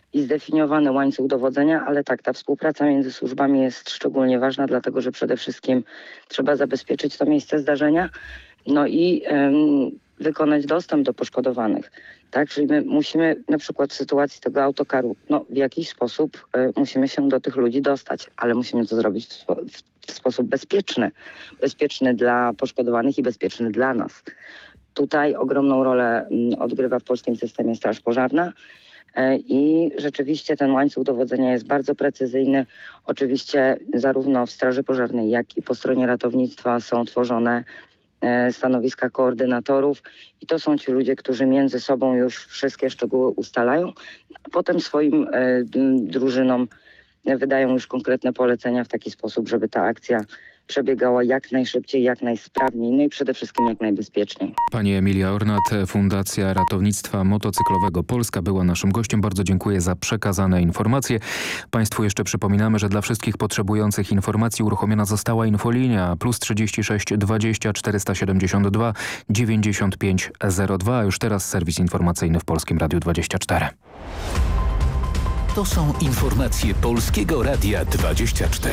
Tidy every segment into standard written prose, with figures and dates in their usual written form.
i zdefiniowany łańcuch dowodzenia, ale tak, ta współpraca między służbami jest szczególnie ważna, dlatego że przede wszystkim trzeba zabezpieczyć to miejsce zdarzenia, no i wykonać dostęp do poszkodowanych. Tak, czyli my musimy na przykład w sytuacji tego autokaru, w jakiś sposób musimy się do tych ludzi dostać, ale musimy to zrobić w sposób bezpieczny. Bezpieczny dla poszkodowanych i bezpieczny dla nas. Tutaj ogromną rolę odgrywa w polskim systemie Straż Pożarna i rzeczywiście ten łańcuch dowodzenia jest bardzo precyzyjny. Oczywiście zarówno w Straży Pożarnej, jak i po stronie ratownictwa są tworzone stanowiska koordynatorów i to są ci ludzie, którzy między sobą już wszystkie szczegóły ustalają, a potem swoim drużynom wydają już konkretne polecenia w taki sposób, żeby ta akcja przebiegała jak najszybciej, jak najsprawniej, no i przede wszystkim jak najbezpieczniej. Pani Emilia Ornat, Fundacja Ratownictwa Motocyklowego Polska była naszym gościem. Bardzo dziękuję za przekazane informacje. Państwu jeszcze przypominamy, że dla wszystkich potrzebujących informacji uruchomiona została infolinia +36 20 472 9502. A już teraz serwis informacyjny w Polskim Radiu 24. To są informacje Polskiego Radia 24.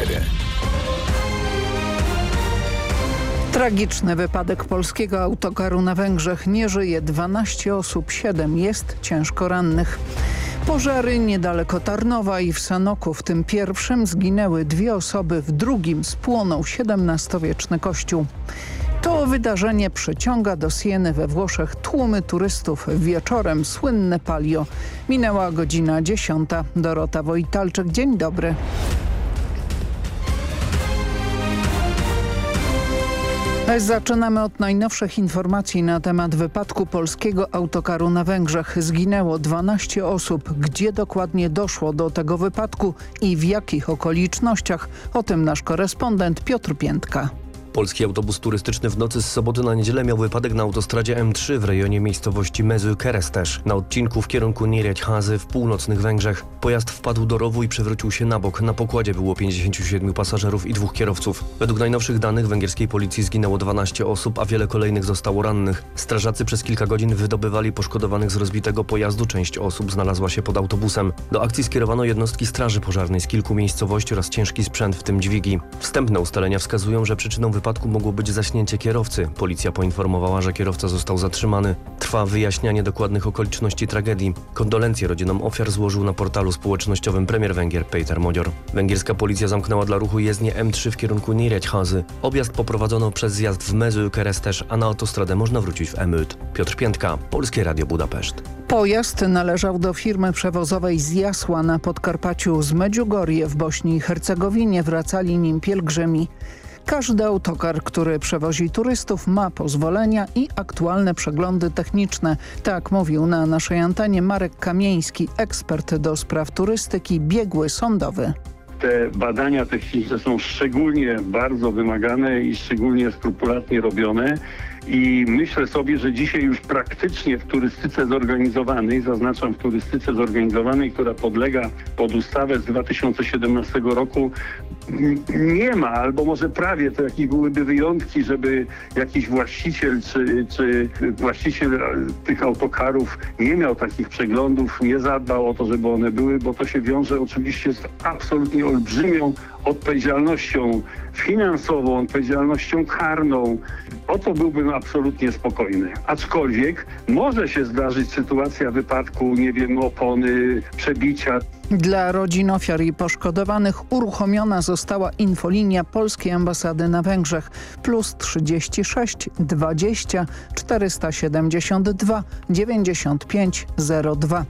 Tragiczny wypadek polskiego autokaru na Węgrzech. Nie żyje 12 osób, 7 jest ciężko rannych. Pożary niedaleko Tarnowa i w Sanoku. W tym pierwszym zginęły 2 osoby, w drugim spłonął XVII-wieczny kościół. To wydarzenie przyciąga do Sieny we Włoszech tłumy turystów. Wieczorem słynne Palio. Minęła godzina 10. Dorota Wojtalczyk, dzień dobry. Zaczynamy od najnowszych informacji na temat wypadku polskiego autokaru na Węgrzech. Zginęło 12 osób. Gdzie dokładnie doszło do tego wypadku i w jakich okolicznościach? O tym nasz korespondent Piotr Piętka. Polski autobus turystyczny w nocy z soboty na niedzielę miał wypadek na autostradzie M3 w rejonie miejscowości Mező-Keresztes na odcinku w kierunku Nyíregyházy w północnych Węgrzech. Pojazd wpadł do rowu i przewrócił się na bok. Na pokładzie było 57 pasażerów i 2 kierowców. Według najnowszych danych węgierskiej policji zginęło 12 osób, a wiele kolejnych zostało rannych. Strażacy przez kilka godzin wydobywali poszkodowanych z rozbitego pojazdu. Część osób znalazła się pod autobusem. Do akcji skierowano jednostki Straży Pożarnej z kilku miejscowości oraz ciężki sprzęt, w tym dźwigi. Wstępne ustalenia wskazują, że przyczyną wypadku mogło być zaśnięcie kierowcy. Policja poinformowała, że kierowca został zatrzymany. Trwa wyjaśnianie dokładnych okoliczności tragedii. Kondolencje rodzinom ofiar złożył na portalu społecznościowym premier Węgier Péter Magyar. Węgierska policja zamknęła dla ruchu jezdnię M3 w kierunku Nyíregyházy. Objazd poprowadzono przez zjazd w Mező-Keresztes, a na autostradę można wrócić w Emőt. Piotr Piętka, Polskie Radio Budapeszt. Pojazd należał do firmy przewozowej z Jasła na Podkarpaciu. Z Medjugorje w Bośni i Hercegowinie wracali nim pielgrzymi. Każdy autokar, który przewozi turystów, ma pozwolenia i aktualne przeglądy techniczne. Tak mówił na naszej antenie Marek Kamieński, ekspert do spraw turystyki, biegły sądowy. Te badania techniczne są szczególnie bardzo wymagane i szczególnie skrupulatnie robione. I myślę sobie, że dzisiaj już praktycznie w turystyce zorganizowanej, zaznaczam w turystyce zorganizowanej, która podlega pod ustawę z 2017 roku, nie ma, albo może prawie, to jakieś byłyby wyjątki, żeby jakiś właściciel czy właściciel tych autokarów nie miał takich przeglądów, nie zadbał o to, żeby one były, bo to się wiąże oczywiście z absolutnie olbrzymią odpowiedzialnością finansową, odpowiedzialnością karną. O to byłbym absolutnie spokojny. Aczkolwiek może się zdarzyć sytuacja wypadku, opony, przebicia. Dla rodzin ofiar i poszkodowanych uruchomiona została infolinia Polskiej Ambasady na Węgrzech +36 20 472 9502.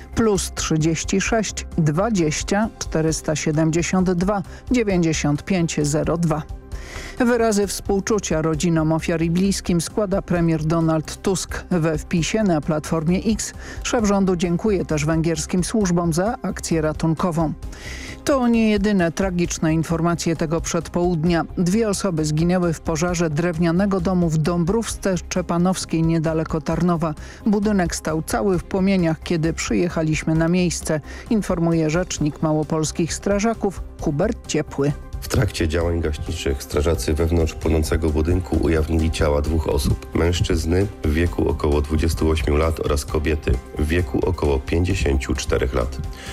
+36 20 472 9502. Wyrazy współczucia rodzinom ofiar i bliskim składa premier Donald Tusk. We wpisie na Platformie X szef rządu dziękuje też węgierskim służbom za akcję ratunkową. To nie jedyne tragiczne informacje tego przedpołudnia. 2 osoby zginęły w pożarze drewnianego domu w Dąbrówce Czepanowskiej niedaleko Tarnowa. Budynek stał cały w płomieniach, kiedy przyjechaliśmy na miejsce, informuje rzecznik małopolskich strażaków Hubert Ciepły. W trakcie działań gaśniczych strażacy wewnątrz płonącego budynku ujawnili ciała 2 osób. Mężczyzny w wieku około 28 lat oraz kobiety w wieku około 54 lat.